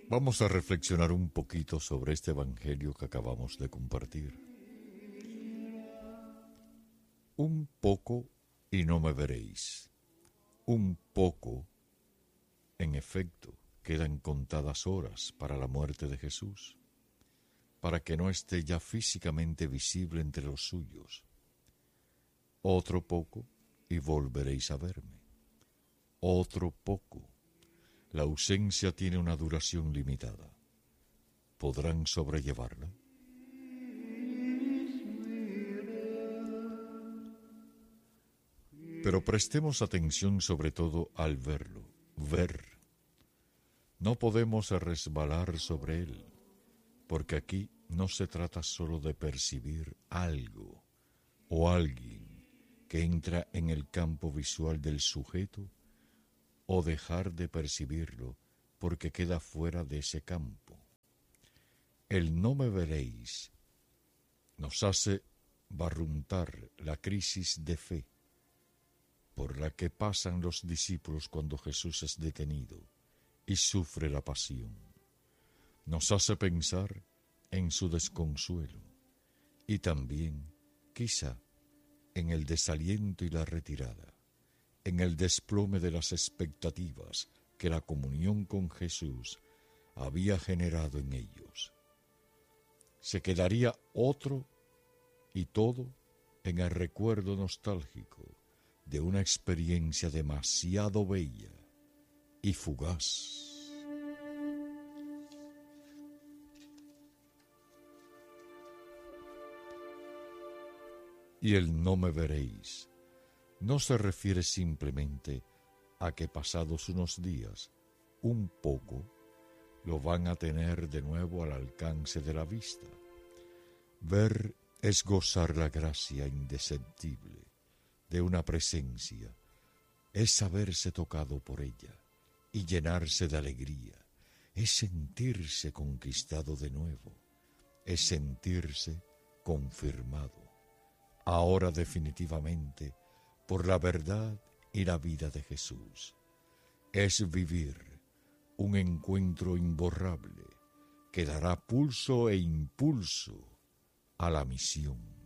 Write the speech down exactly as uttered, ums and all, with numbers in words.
Vamos a reflexionar un poquito sobre este evangelio que acabamos de compartir. Un poco y no me veréis. Un poco, en efecto, quedan contadas horas para la muerte de Jesús, para que no esté ya físicamente visible entre los suyos. Otro poco y volveréis a verme. Otro poco. La ausencia tiene una duración limitada. ¿Podrán sobrellevarla? Pero prestemos atención sobre todo al verlo, ver. No podemos resbalar sobre él, porque aquí no se trata solo de percibir algo o alguien que entra en el campo visual del sujeto o dejar de percibirlo porque queda fuera de ese campo. El no me veréis nos hace barruntar la crisis de fe por la que pasan los discípulos cuando Jesús es detenido y sufre la pasión. Nos hace pensar en su desconsuelo y también, quizá, en el desaliento y la retirada, en el desplome de las expectativas que la comunión con Jesús había generado en ellos. Se quedaría otro y todo en el recuerdo nostálgico de una experiencia demasiado bella y fugaz. Y el no me veréis no se refiere simplemente a que pasados unos días, un poco, lo van a tener de nuevo al alcance de la vista. Ver es gozar la gracia indescriptible de una presencia, es saberse tocado por ella y llenarse de alegría, es sentirse conquistado de nuevo, es sentirse confirmado, ahora definitivamente, por la verdad y la vida de Jesús. Es vivir un encuentro imborrable que dará pulso e impulso a la misión.